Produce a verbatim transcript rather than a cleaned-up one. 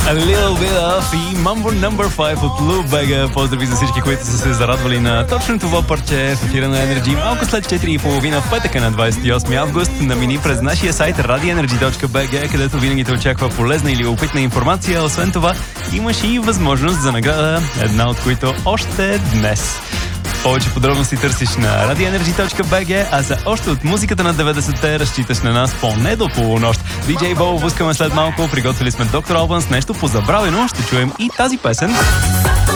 A Little Bit Of и Mambo Number пет от Lubega. Поздрави за всички, които са се зарадвали на точно това парче в ефира на Energy. Малко след четири и половина в петъка на двадесет и осми август намини през нашия сайт ради енерджи точка би джи, където винаги те очаква полезна или опитна информация. Освен това, имаш и възможност за награда, една от които още днес. Повече подробности търсиш на ради енерджи точка би джи, а за още от музиката на деветдесетте разчиташ на нас поне до полунощ. ди джей Бо пускаме след малко, приготвили сме Доктор Албан с нещо позабравено, ще чуем и тази песен.